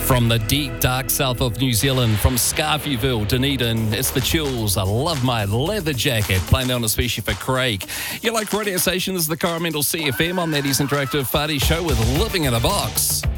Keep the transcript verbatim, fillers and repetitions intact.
From the deep, dark south of New Zealand, from Scarfyville, Dunedin, it's the Chills. I love my leather jacket, playing down especially for Craig. You like radio stations, the Coromandel C F M on that East Interactive Party show with Living in a Box.